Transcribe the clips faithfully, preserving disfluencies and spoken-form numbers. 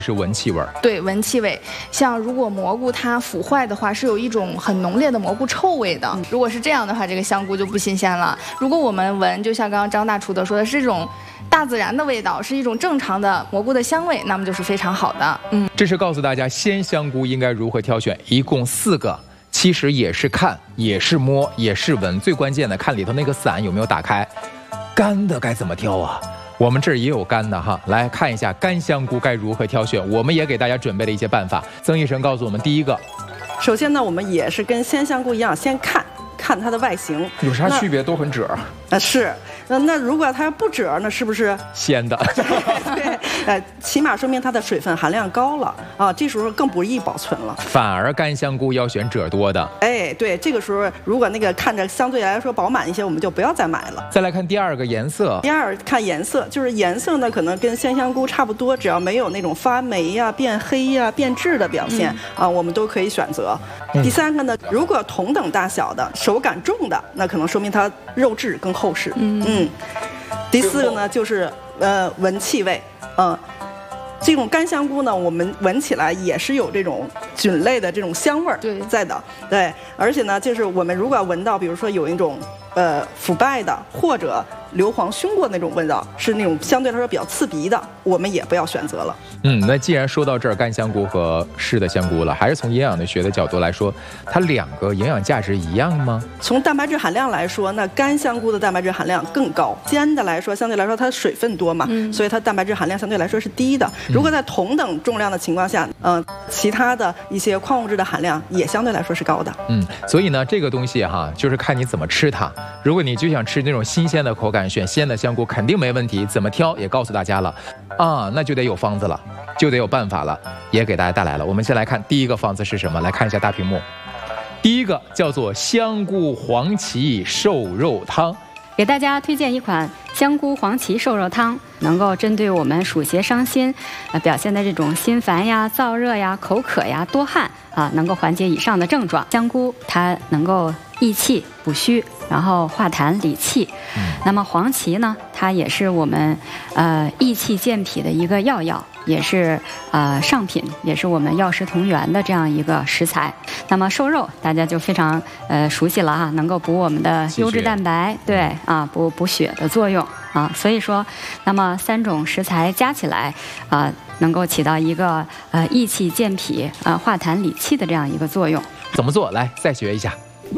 是闻气味儿。 对，闻气味。像如果蘑菇它腐坏的话，是有一种很浓烈的蘑菇臭味的。如果是这样的话，这个香菇就不新鲜了。如果我们闻，就像刚刚张大厨的说的，是这种大自然的味道，是一种正常的蘑菇的香味，那么就是非常好的。嗯， 这是告诉大家鲜香菇应该如何挑选，一共四个。其实也是看，也是摸，也是闻，最关键的看里头那个伞有没有打开。干的该怎么挑啊？我们这儿也有干的哈，来看一下干香菇该如何挑选。我们也给大家准备了一些办法。曾医生告诉我们，第一个， 首先呢，我们也是跟鲜香菇一样，先看看它的外形， 有啥区别？都很褶。 啊，是。那那如果它不褶，那是不是鲜的？ 对，呃，起码说明它的水分含量高了啊，这时候更不易保存了。 反而干香菇要选褶多的。 哎，对，这个时候如果那个看着相对来说饱满一些，我们就不要再买了。 再来看第二个颜色。 第二看颜色，就是颜色呢，可能跟鲜香菇差不多，只要没有那种发霉呀、变黑呀、变质的表现、嗯、啊，我们都可以选择。嗯、第三个呢，如果同等大小的、手感重的，那可能说明它肉质更厚实。嗯。嗯第四个呢，就是呃闻气味，嗯、呃，这种干香菇呢，我们闻起来也是有这种菌类的这种香味儿在的，对，而且呢，就是我们如果闻到，比如说有一种呃腐败的或者硫磺熏过那种味道，是那种相对来说比较刺鼻的，我们也不要选择了。 嗯，那既然说到这儿，干香菇和湿的香菇了，还是从营养的学的角度来说，它两个营养价值一样吗？ 从蛋白质含量来说，那干香菇的蛋白质含量更高，煎的来说相对来说它水分多嘛，嗯、所以它蛋白质含量相对来说是低的。如果在同等重量的情况下，嗯、呃，其他的一些矿物质的含量也相对来说是高的。 嗯，所以呢，这个东西哈，就是看你怎么吃它。如果你就想吃那种新鲜的口感，选鲜的香菇肯定没问题。怎么挑也告诉大家了啊，那就得有方子了，就得有办法了，也给大家带来了。我们先来看第一个方子是什么，来看一下大屏幕。第一个叫做香菇黄芪瘦肉汤， 给大家推荐一款香菇黄芪瘦肉汤，能够针对我们暑邪伤心，呃表现的这种心烦呀、燥热呀、口渴呀、多汗啊，能够缓解以上的症状。香菇它能够益气补虚，然后化痰理气。嗯、那么黄芪呢，它也是我们呃益气健脾的一个药药，也是呃上品，也是我们药食同源的这样一个食材。那么瘦肉大家就非常呃熟悉了哈，能够补我们的优质蛋白，对啊，补补血的作用啊。所以说，那么三种食材加起来啊、呃，能够起到一个呃益气健脾、呃化痰理气的这样一个作用。 怎么做？来再学一下。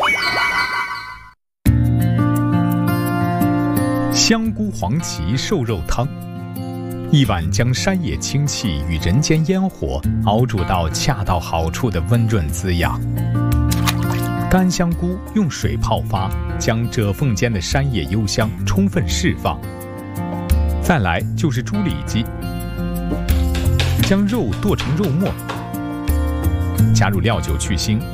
香菇黄芪瘦肉汤，一碗将山野清气与人间烟火熬煮到恰到好处的温润滋养。干香菇用水泡发，将褶缝间的山野幽香充分释放。再来就是猪里脊，将肉剁成肉末，加入料酒去腥，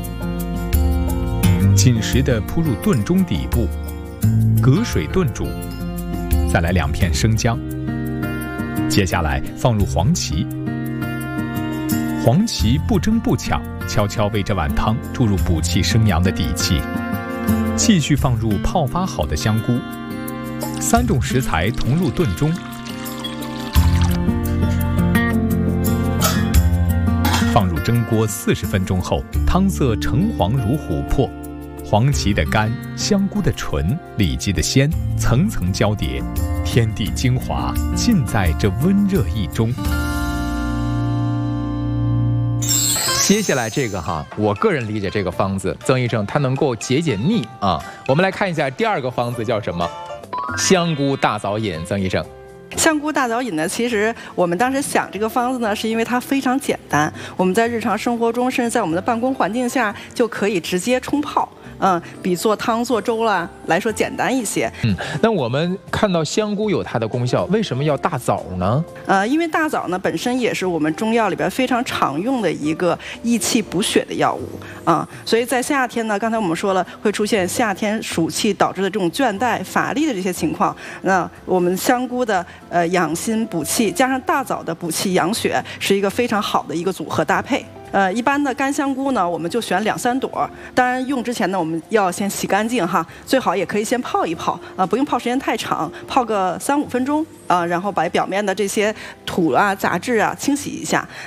紧实地铺入炖盅底部，隔水炖煮。再来两片生姜，接下来放入黄芪，黄芪不争不抢，悄悄为这碗汤注入补气生阳的底气。继续放入泡发好的香菇，三种食材同入炖盅，放入蒸锅四十分钟后，汤色橙黄如琥珀。黄芪的甘，香菇的醇，里脊的鲜，层层交叠，天地精华尽在这温热一盅。 接下来这个哈，我个人理解这个方子，曾医生它能够解解腻啊。我们来看一下第二个方子叫什么？香菇大枣饮，曾医生。 香菇大枣饮呢，其实我们当时想这个方子呢，是因为它非常简单，我们在日常生活中，甚至在我们的办公环境下，就可以直接冲泡。嗯，比做汤做粥啦来说简单一些。 嗯，那我们看到香菇有它的功效，为什么要大枣呢？ 呃，因为大枣呢本身也是我们中药里边非常常用的一个益气补血的药物啊、嗯，所以在夏天呢，刚才我们说了会出现夏天暑气导致的这种倦怠、乏力的这些情况，那我们香菇的呃养心补气，加上大枣的补气养血，是一个非常好的一个组合搭配。呃，一般的干香菇呢，我们就选两三朵。当然，用之前呢，我们要先洗干净哈，最好也可以先泡一泡啊、呃，不用泡时间太长，泡个三五分钟啊、呃，然后把表面的这些土啊、杂质啊清洗一下